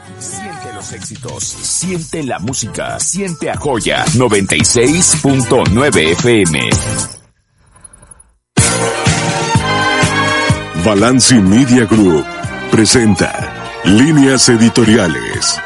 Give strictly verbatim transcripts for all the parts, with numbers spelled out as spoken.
Siente los éxitos, siente la música, siente a Joya noventa y seis punto nueve F M. Balanci Media Group presenta Líneas Editoriales.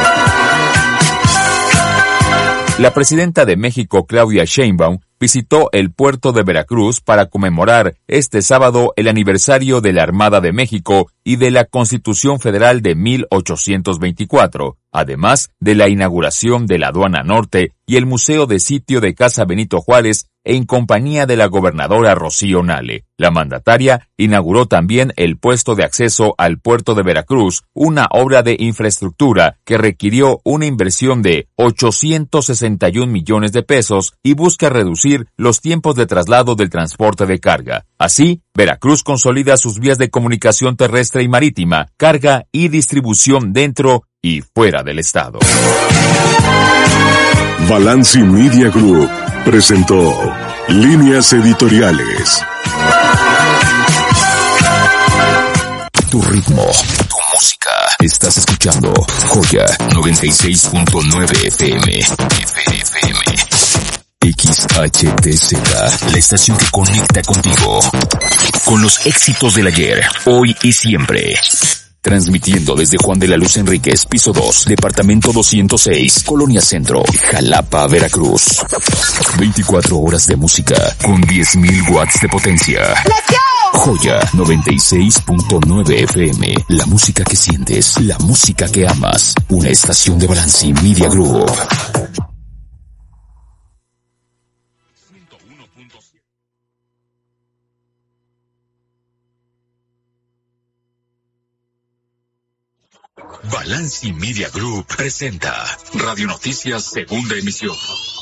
La presidenta de México, Claudia Sheinbaum, visitó el puerto de Veracruz para conmemorar este sábado el aniversario de la Armada de México y de la Constitución Federal de mil ochocientos veinticuatro, además de la inauguración de la Aduana Norte y el Museo de Sitio de Casa Benito Juárez, en compañía de la gobernadora Rocío Nale. La mandataria inauguró también el puesto de acceso al puerto de Veracruz, una obra de infraestructura que requirió una inversión de ochocientos sesenta y un millones de pesos y busca reducir los tiempos de traslado del transporte de carga. Así, Veracruz consolida sus vías de comunicación terrestre y marítima, carga y distribución dentro y fuera del estado. Balanci Media Group presentó Líneas Editoriales. Tu ritmo, tu música. Estás escuchando Joya noventa y seis punto nueve F M. F M. X H T Z, la estación que conecta contigo. Con los éxitos del ayer, hoy y siempre. Transmitiendo desde Juan de la Luz Enríquez, piso dos, departamento doscientos seis, Colonia Centro, Jalapa, Veracruz. veinticuatro horas de música con diez mil watts de potencia. Joya noventa y seis punto nueve F M, la música que sientes, la música que amas. Una estación de Balanci Media Group. Balanci Media Group presenta Radio Noticias Segunda Emisión.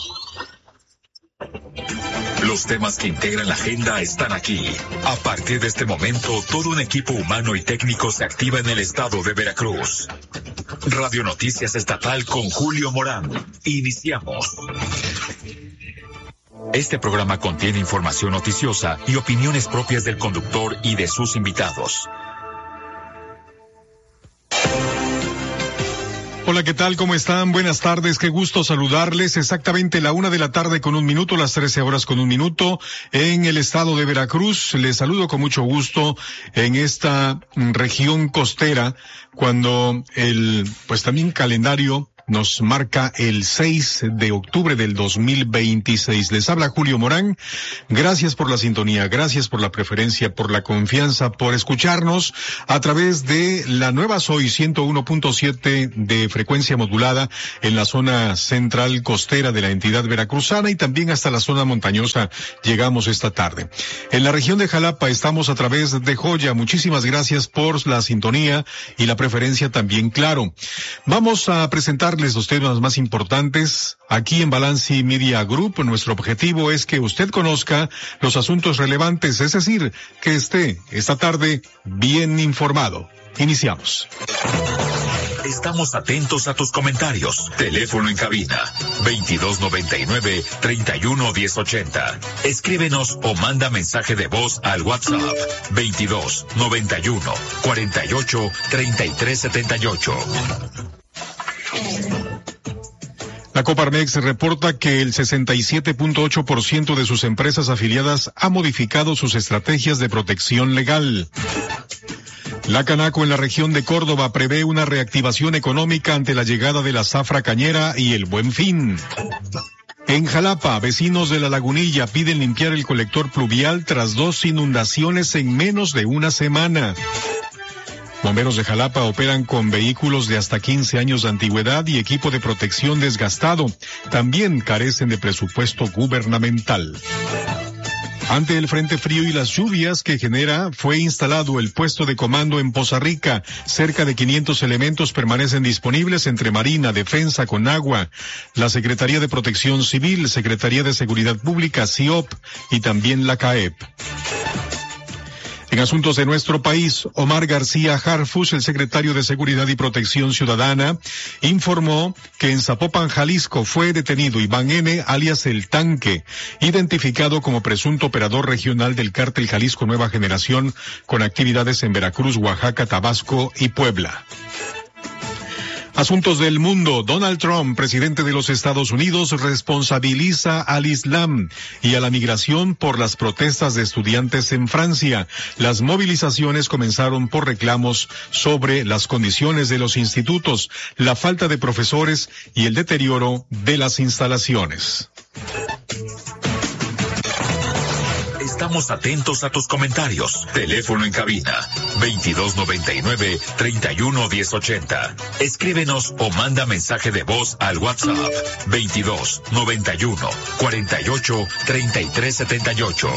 Los temas que integran la agenda están aquí. A partir de este momento, todo un equipo humano y técnico se activa en el estado de Veracruz. Radio Noticias Estatal con Julio Morán. Iniciamos. Este programa contiene información noticiosa y opiniones propias del conductor y de sus invitados. Hola, ¿qué tal? ¿Cómo están? Buenas tardes, qué gusto saludarles. Exactamente la una de la tarde con un minuto, las trece horas con un minuto, en el estado de Veracruz. Les saludo con mucho gusto en esta región costera, cuando el, pues también calendario nos marca el seis de octubre del dos mil veintiséis. Les habla Julio Morán. Gracias por la sintonía, gracias por la preferencia, por la confianza, por escucharnos a través de la nueva Soy ciento uno punto siete de frecuencia modulada en la zona central costera de la entidad veracruzana y también hasta la zona montañosa llegamos esta tarde. En la región de Jalapa estamos a través de Joya. Muchísimas gracias por la sintonía y la preferencia también, claro. Vamos a presentar los temas más importantes aquí en Balanci Media Group. Nuestro objetivo es que usted conozca los asuntos relevantes, es decir, que esté esta tarde bien informado. Iniciamos. Estamos atentos a tus comentarios. Teléfono en cabina veintidós noventa y nueve, treinta y uno, diez ochenta. Escríbenos o manda mensaje de voz al WhatsApp veintidós noventa y uno, cuarenta y ocho, treinta y tres setenta y ocho. La Coparmex reporta que el sesenta y siete punto ocho por ciento de sus empresas afiliadas ha modificado sus estrategias de protección legal. La Canaco en la región de Córdoba prevé una reactivación económica ante la llegada de la zafra cañera y el Buen Fin. En Jalapa, vecinos de La Lagunilla piden limpiar el colector pluvial tras dos inundaciones en menos de una semana. Bomberos de Jalapa operan con vehículos de hasta quince años de antigüedad y equipo de protección desgastado. También carecen de presupuesto gubernamental. Ante el frente frío y las lluvias que genera, fue instalado el puesto de comando en Poza Rica. Cerca de quinientos elementos permanecen disponibles entre Marina, Defensa, Conagua, la Secretaría de Protección Civil, Secretaría de Seguridad Pública, C I O P y también la C A E P. En asuntos de nuestro país, Omar García Harfuch, el secretario de Seguridad y Protección Ciudadana, informó que en Zapopan, Jalisco, fue detenido Iván N., alias El Tanque, identificado como presunto operador regional del cártel Jalisco Nueva Generación, con actividades en Veracruz, Oaxaca, Tabasco y Puebla. Asuntos del mundo. Donald Trump, presidente de los Estados Unidos, responsabiliza al Islam y a la migración por las protestas de estudiantes en Francia. Las movilizaciones comenzaron por reclamos sobre las condiciones de los institutos, la falta de profesores y el deterioro de las instalaciones. Estamos atentos a tus comentarios. Teléfono en cabina veintidós noventa y nueve, treinta y uno, diez ochenta. Escríbenos o manda mensaje de voz al WhatsApp veintidós noventa y uno, cuarenta y ocho, treinta y tres setenta y ocho.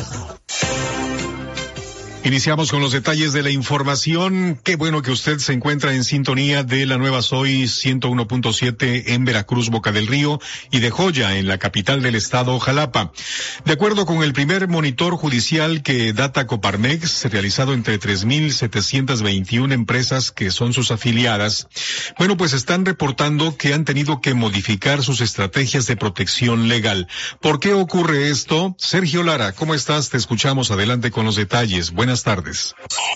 Iniciamos con los detalles de la información. Qué bueno que usted se encuentra en sintonía de la nueva Soy ciento uno punto siete en Veracruz, Boca del Río, y de Joya en la capital del estado, Jalapa. De acuerdo con el primer monitor judicial que data Coparmex, realizado entre tres mil setecientas veintiuna empresas que son sus afiliadas, bueno, pues están reportando que han tenido que modificar sus estrategias de protección legal. ¿Por qué ocurre esto? Sergio Lara, ¿cómo estás? Te escuchamos. Adelante con los detalles. Buenas tardes.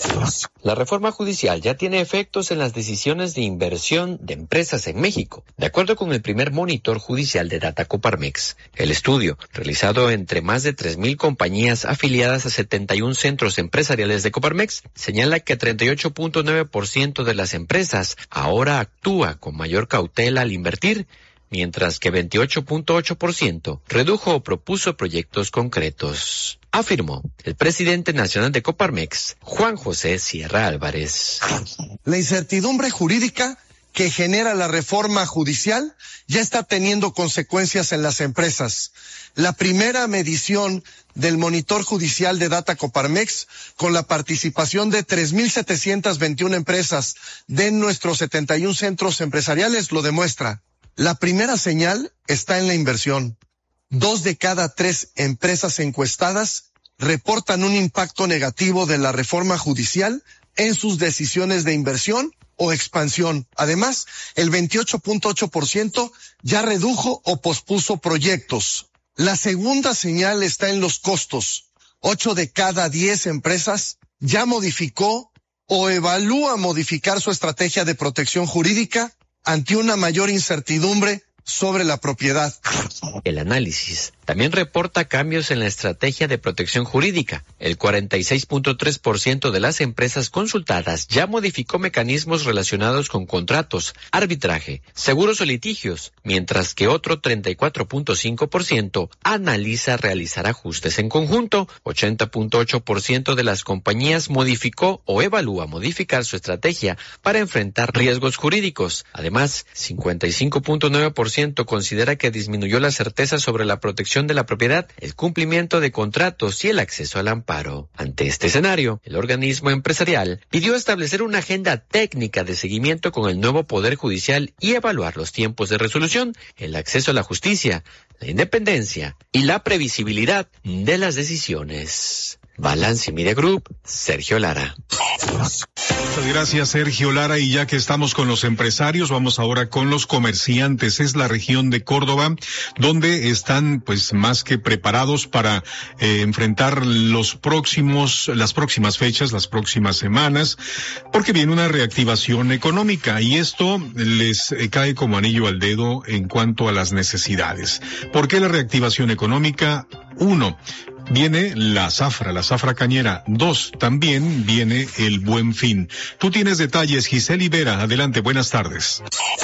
La reforma judicial ya tiene efectos en las decisiones de inversión de empresas en México. De acuerdo con el primer monitor judicial de Data Coparmex, el estudio, realizado entre más de tres mil compañías afiliadas a setenta y un centros empresariales de Coparmex, señala que treinta y ocho punto nueve por ciento de las empresas ahora actúa con mayor cautela al invertir, mientras que veintiocho punto ocho por ciento redujo o propuso proyectos concretos, afirmó el presidente nacional de Coparmex, Juan José Sierra Álvarez. La incertidumbre jurídica que genera la reforma judicial ya está teniendo consecuencias en las empresas. La primera medición del monitor judicial de Data Coparmex, con la participación de tres mil setecientas veintiuna empresas de nuestros setenta y un centros empresariales, lo demuestra. La primera señal está en la inversión. Dos de cada tres empresas encuestadas reportan un impacto negativo de la reforma judicial en sus decisiones de inversión o expansión. Además, el veintiocho punto ocho por ciento ya redujo o pospuso proyectos. La segunda señal está en los costos. Ocho de cada diez empresas ya modificó o evalúa modificar su estrategia de protección jurídica ante una mayor incertidumbre sobre la propiedad. El análisis también reporta cambios en la estrategia de protección jurídica. El cuarenta y seis punto tres por ciento de las empresas consultadas ya modificó mecanismos relacionados con contratos, arbitraje, seguros o litigios, mientras que otro treinta y cuatro punto cinco por ciento analiza realizar ajustes en conjunto. ochenta punto ocho por ciento de las compañías modificó o evalúa modificar su estrategia para enfrentar riesgos jurídicos. Además, cincuenta y cinco punto nueve por ciento considera que disminuyó la certeza sobre la protección de la propiedad, el cumplimiento de contratos y el acceso al amparo. Ante este escenario, el organismo empresarial pidió establecer una agenda técnica de seguimiento con el nuevo Poder Judicial y evaluar los tiempos de resolución, el acceso a la justicia, la independencia y la previsibilidad de las decisiones. Balance Media Group, Sergio Lara. Muchas gracias, Sergio Lara. Y ya que estamos con los empresarios, vamos ahora con los comerciantes. Es la región de Córdoba, donde están pues más que preparados para eh, enfrentar los próximos, las próximas fechas, las próximas semanas, porque viene una reactivación económica y esto les eh, cae como anillo al dedo en cuanto a las necesidades. ¿Por qué la reactivación económica? Uno, viene la zafra, la zafra cañera. Dos, también viene el Buen Fin. Tú tienes detalles, Giselle Ibera. Adelante, buenas tardes.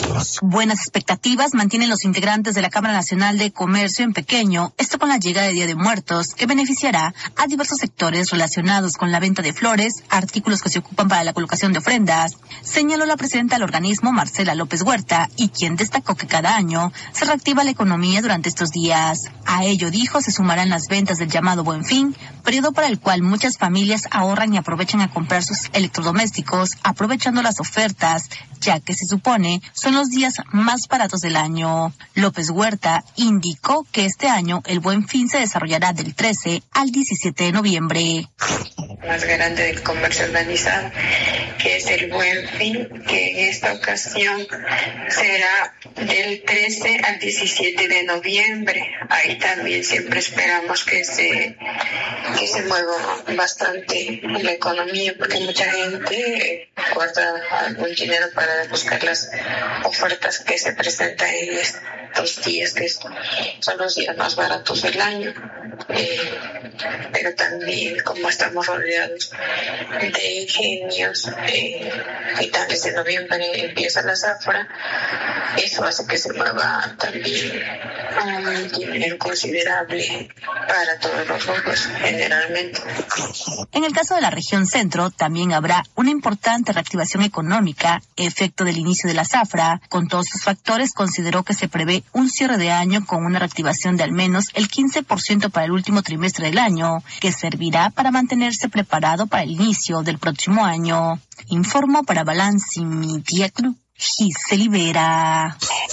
Buenas expectativas mantienen los integrantes de la Cámara Nacional de Comercio en Pequeño, esto con la llegada de Día de Muertos, que beneficiará a diversos sectores relacionados con la venta de flores, artículos que se ocupan para la colocación de ofrendas, señaló la presidenta del organismo, Marcela López Huerta, y quien destacó que cada año se reactiva la economía durante estos días. A ello, dijo, se sumarán las ventas del llamado Buen Fin, periodo para el cual muchas familias ahorran y aprovechan a comprar sus electrodomésticos, aprovechando las ofertas, ya que se supone son los días más baratos del año. López Huerta indicó que este año el Buen Fin se desarrollará del trece al diecisiete de noviembre. Más grande del comercio organizado, que es el Buen Fin, que en esta ocasión será del trece al diecisiete de noviembre. Ahí también siempre esperamos que se que, que se mueva bastante la economía, porque mucha gente guarda algún dinero para buscar las ofertas que se presentan en estos días, que son los días más baratos del año. Eh, pero también, como estamos rodeados de ingenios, eh, finales de noviembre empieza la zafra, eso hace que se mueva también un dinero considerable para todos los rubros generalmente. En el caso de la región centro, también habrá una importante reactivación económica, efecto del inicio de la zafra. Con todos sus factores, consideró que se prevé un cierre de año con una reactivación de al menos el quince por ciento para el último trimestre del año, que servirá para mantenerse preparado para el inicio del próximo año. Informó para Balance Media Group, Giseli Vera.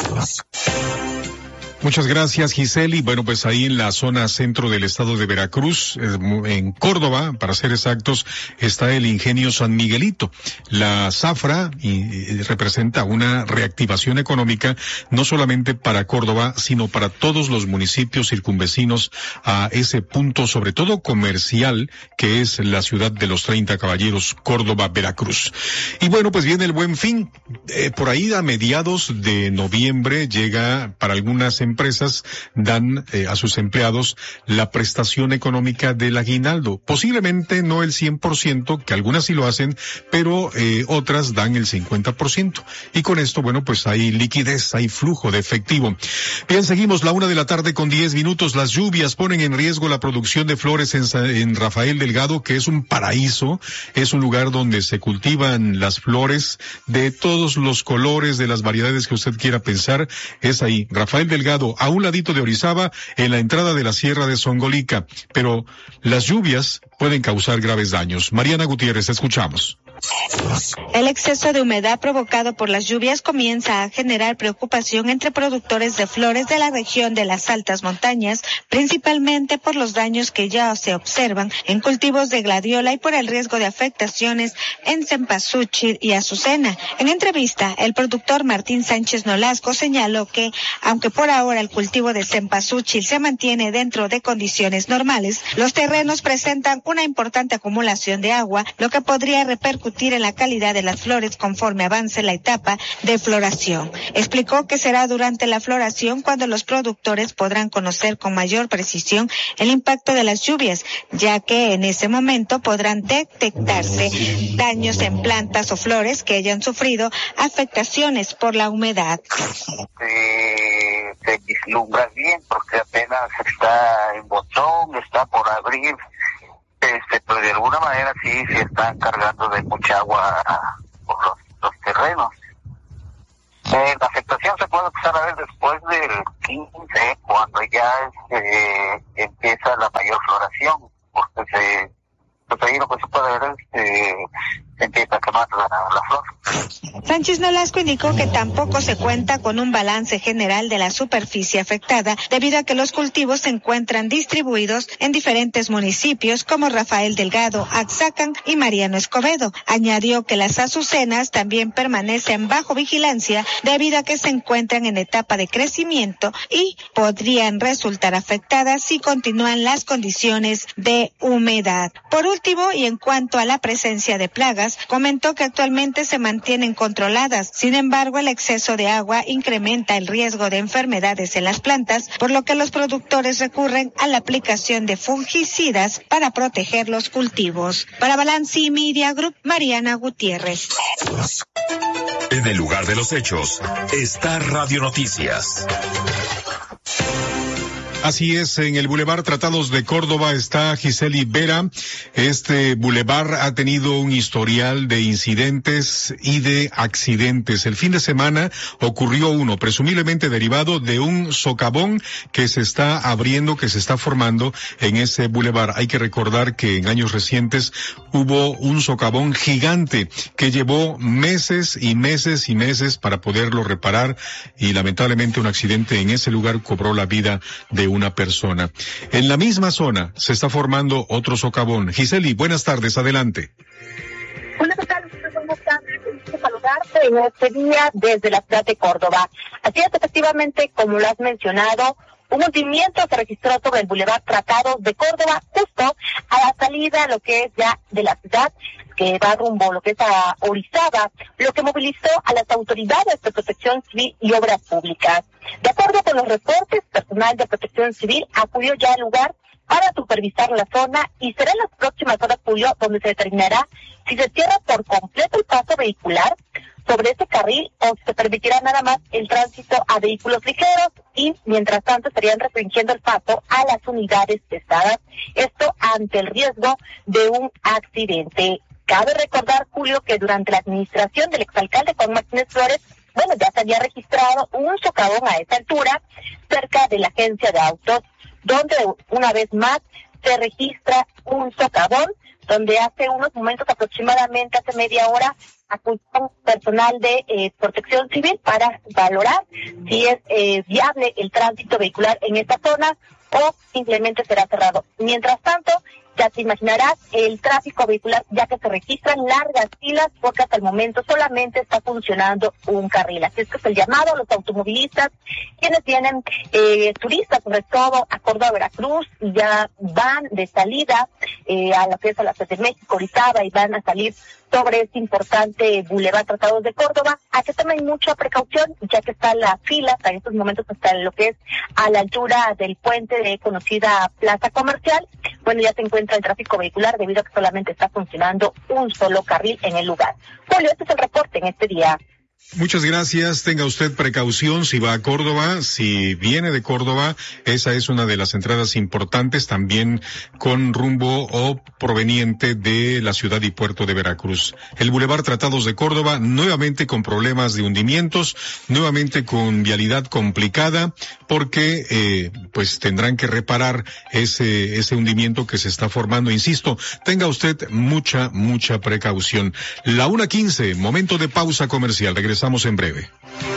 Muchas gracias, Giseli. Bueno, pues ahí en la zona centro del estado de Veracruz, en Córdoba, para ser exactos, está el ingenio San Miguelito. La zafra y, y representa una reactivación económica no solamente para Córdoba, sino para todos los municipios circunvecinos a ese punto, sobre todo comercial, que es la ciudad de los treinta caballeros, Córdoba, Veracruz. Y bueno, pues viene el Buen Fin. Eh, por ahí a mediados de noviembre llega para algunas empresas, dan eh, a sus empleados la prestación económica del aguinaldo. Posiblemente no el cien por ciento, que algunas sí lo hacen, pero eh, otras dan el cincuenta por ciento. Y con esto, bueno, pues hay liquidez, hay flujo de efectivo. Bien, seguimos la una de la tarde con diez minutos. Las lluvias ponen en riesgo la producción de flores en, en Rafael Delgado, que es un paraíso. Es un lugar donde se cultivan las flores de todos los colores, de las variedades que usted quiera pensar. Es ahí, Rafael Delgado, a un ladito de Orizaba, en la entrada de la Sierra de Songolica. Pero las lluvias pueden causar graves daños. Mariana Gutiérrez, escuchamos. El exceso de humedad provocado por las lluvias comienza a generar preocupación entre productores de flores de la región de las altas montañas, principalmente por los daños que ya se observan en cultivos de gladiola y por el riesgo de afectaciones en cempasúchil y azucena. En entrevista, el productor Martín Sánchez Nolasco señaló que, aunque por ahora el cultivo de cempasúchil se mantiene dentro de condiciones normales, los terrenos presentan una importante acumulación de agua, lo que podría repercutir en la calidad de las flores conforme avance la etapa de floración. Explicó que será durante la floración cuando los productores podrán conocer con mayor precisión el impacto de las lluvias, ya que en ese momento podrán detectarse daños en plantas o flores que hayan sufrido afectaciones por la humedad. Eh, se vislumbra bien porque apenas está en botón, está por abrir. Este, pero de alguna manera sí se están cargando de mucha agua por los, los terrenos. Eh, la afectación se puede empezar a ver después del quince, cuando ya este, empieza la mayor floración, porque se, pues ahí lo que se puede ver es que se empieza a quemar la, la flor. Sánchez Nolasco indicó que tampoco se cuenta con un balance general de la superficie afectada, debido a que los cultivos se encuentran distribuidos en diferentes municipios como Rafael Delgado, Axacan y Mariano Escobedo. Añadió que las azucenas también permanecen bajo vigilancia debido a que se encuentran en etapa de crecimiento y podrían resultar afectadas si continúan las condiciones de humedad. Por último, y en cuanto a la presencia de plagas, comentó que actualmente se mantienen controladas. Sin embargo, el exceso de agua incrementa el riesgo de enfermedades en las plantas, por lo que los productores recurren a la aplicación de fungicidas para proteger los cultivos. Para Balance Media Group, Mariana Gutiérrez. En el lugar de los hechos está Radio Noticias. Así es, en el Boulevard Tratados de Córdoba está Giseli Vera. Este boulevard ha tenido un historial de incidentes y de accidentes. El fin de semana ocurrió uno, presumiblemente derivado de un socavón que se está abriendo, que se está formando en ese boulevard. Hay que recordar que en años recientes hubo un socavón gigante que llevó meses y meses y meses para poderlo reparar, y lamentablemente un accidente en ese lugar cobró la vida de una persona. En la misma zona se está formando otro socavón. Giseli, buenas tardes, adelante. Hola, ¿qué tal? Buenas tardes, gusto saludarte en este día desde la ciudad de Córdoba. Así es, efectivamente, como lo has mencionado, Un hundimiento se registró sobre el Boulevard Tratados de Córdoba, justo a la salida, lo que es ya de la ciudad, que va rumbo lo que es a Orizaba, lo que movilizó a las autoridades de Protección Civil y Obras Públicas. De acuerdo con los reportes, personal de Protección Civil acudió ya al lugar para supervisar la zona y será en las próximas horas, Julio, donde se determinará si se cierra por completo el paso vehicular sobre ese carril o si se permitirá nada más el tránsito a vehículos ligeros y mientras tanto estarían restringiendo el paso a las unidades pesadas, esto ante el riesgo de un accidente. Cabe recordar, Julio, que durante la administración del exalcalde Juan Martínez Flores, bueno, ya se había registrado un socavón a esa altura cerca de la agencia de autos, donde una vez más se registra un socavón, donde hace unos momentos, aproximadamente hace media hora, acudió personal de eh, Protección Civil para valorar si es eh, viable el tránsito vehicular en esta zona o simplemente será cerrado. Mientras tanto, ya te imaginarás el tráfico vehicular, ya que se registran largas filas porque hasta el momento solamente está funcionando un carril. Así es que es el llamado a los automovilistas, quienes vienen eh, turistas, sobre todo a Córdoba, Veracruz, y ya van de salida eh, a la fiesta de la Ciudad de México, Orizaba, y van a salir sobre este importante Boulevard Tratados de Córdoba, a que tomen mucha precaución, ya que está la fila hasta en estos momentos, hasta lo que es a la altura del puente de conocida plaza comercial. Bueno, ya se encuentra el tráfico vehicular debido a que solamente está funcionando un solo carril en el lugar. Julio, este es el reporte en este día. Muchas gracias. Tenga usted precaución si va a Córdoba, si viene de Córdoba. Esa es una de las entradas importantes, también con rumbo o proveniente de la ciudad y puerto de Veracruz. El Boulevard Tratados de Córdoba, nuevamente con problemas de hundimientos, nuevamente con vialidad complicada, porque eh, pues tendrán que reparar ese ese hundimiento que se está formando. Insisto, tenga usted mucha, mucha precaución. La una quince, momento de pausa comercial. Regresamos en breve.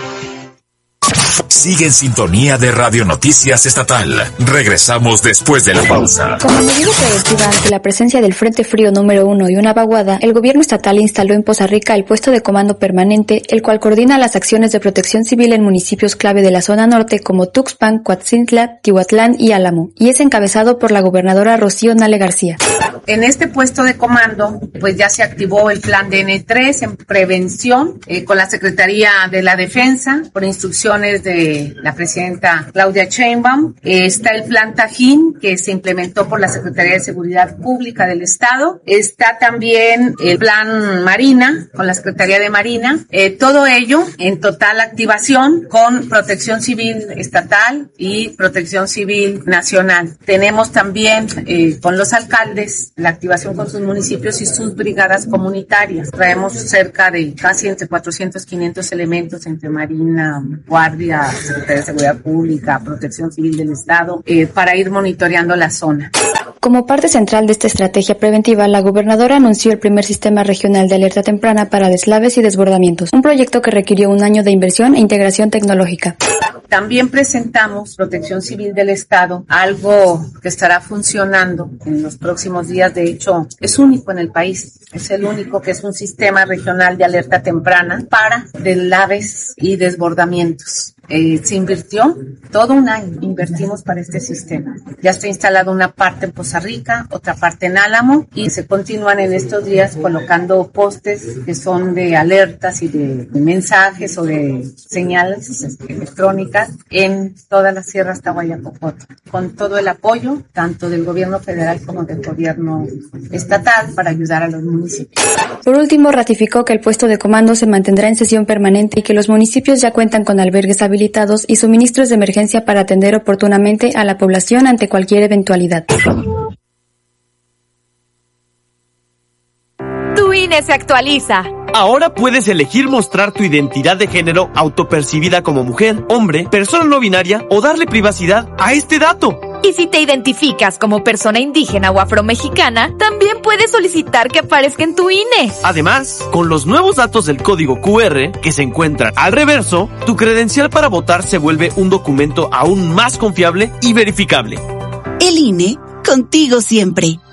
Sigue en sintonía de Radio Noticias Estatal. Regresamos después de la pausa. Como medida preventiva ante la presencia del Frente Frío número uno y una vaguada, el gobierno estatal instaló en Poza Rica el puesto de comando permanente, el cual coordina las acciones de protección civil en municipios clave de la zona norte como Tuxpan, Coatzintla, Tihuatlán y Álamo, y es encabezado por la gobernadora Rocío Nale García. En este puesto de comando, pues ya se activó el plan D N tres en prevención eh, con la Secretaría de la Defensa, por instrucciones de la presidenta Claudia Sheinbaum. Eh, está el plan Tajín, que se implementó por la Secretaría de Seguridad Pública del Estado. Está también el plan Marina, con la Secretaría de Marina. Eh, todo ello en total activación con Protección Civil Estatal y Protección Civil Nacional. Tenemos también eh, con los alcaldes la activación con sus municipios y sus brigadas comunitarias. Traemos cerca de casi entre cuatrocientos, quinientos elementos entre Marina, Guardia, Secretaría de Seguridad Pública, Protección Civil del Estado, eh, para ir monitoreando la zona. Como parte central de esta estrategia preventiva, la gobernadora anunció el primer sistema regional de alerta temprana para deslaves y desbordamientos, un proyecto que requirió un año de inversión e integración tecnológica. También presentamos Protección Civil del Estado, algo que estará funcionando en los próximos días. De hecho, es único en el país. Es el único que es un sistema regional de alerta temprana para deslaves y desbordamientos. Eh, se invirtió todo un año, invertimos para este sistema. Ya está instalada una parte en Poza Rica, otra parte en Álamo, y se continúan en estos días colocando postes que son de alertas y de, de mensajes o de señales electrónicas en todas las sierras Tahuayapopotla, con todo el apoyo tanto del gobierno federal como del gobierno estatal para ayudar a los municipios. Por último, ratificó que el puesto de comando se mantendrá en sesión permanente y que los municipios ya cuentan con albergues habilitados y suministros de emergencia para atender oportunamente a la población ante cualquier eventualidad. Tu I N E se actualiza. Ahora puedes elegir mostrar tu identidad de género autopercibida como mujer, hombre, persona no binaria o darle privacidad a este dato. Y si te identificas como persona indígena o afromexicana, también puedes solicitar que aparezca en tu I N E. Además, con los nuevos datos del código Q R que se encuentran al reverso, tu credencial para votar se vuelve un documento aún más confiable y verificable. El I N E, contigo siempre.